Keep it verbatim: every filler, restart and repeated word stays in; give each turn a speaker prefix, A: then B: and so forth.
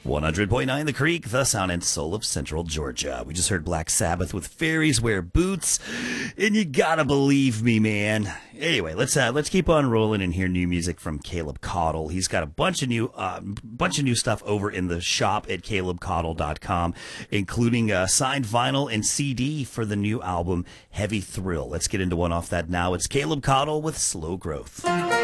A: one hundred point nine The Creek, the sound and soul of Central Georgia. We just heard Black Sabbath with Fairies Wear Boots, and you gotta believe me, man. Anyway, let's uh, let's keep on rolling and hear new music from Caleb Caudle. He's got a bunch of new uh, bunch of new stuff over in the shop at caleb caudle dot com, including uh, signed vinyl and C D for the new album Heavy Thrill. Let's get into one off that now. It's Caleb Caudle with Slow Growth.